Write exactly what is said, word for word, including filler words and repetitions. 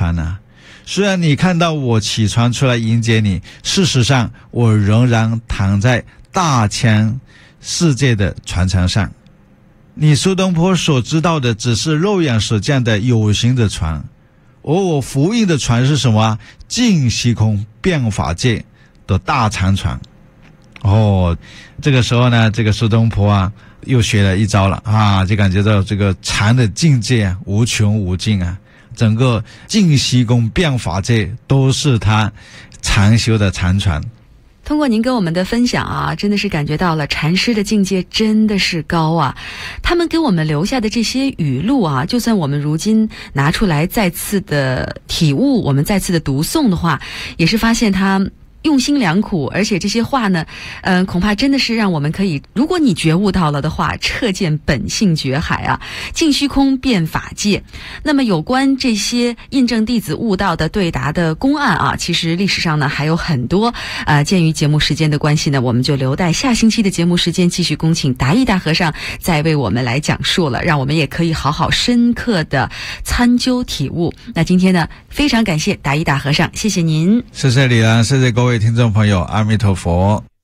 船啊。虽然你看到我起床出来迎接你，事实上我仍然躺在大千世界的船舱上。你苏东坡所知道的只是肉眼所见的有形的船，而我福音的船是什么？尽虚空遍法界的大长船。哦，这个时候呢，这个苏东坡啊又学了一招了啊，就感觉到这个禅的境界啊无穷无尽啊，整个尽虚空遍法界都是他禅修的禅船。 通过您跟我们的分享啊，真的是感觉到了禅师的境界真的是高啊。他们给我们留下的这些语录啊，就算我们如今拿出来再次的体悟，我们再次的读诵的话，也是发现他用心良苦，而且这些话呢，嗯、呃，恐怕真的是让我们可以，如果你觉悟到了的话，彻见本性觉海啊，尽虚空遍法界。那么有关这些印证弟子悟道的对答的公案啊，其实历史上呢还有很多。呃，鉴于节目时间的关系呢，我们就留待下星期的节目时间继续恭请达义大和尚再为我们来讲述了，让我们也可以好好深刻的参究体悟。那今天呢，非常感谢达义大和尚，谢谢您。 谢谢李兰，谢谢各位听众朋友，阿弥陀佛。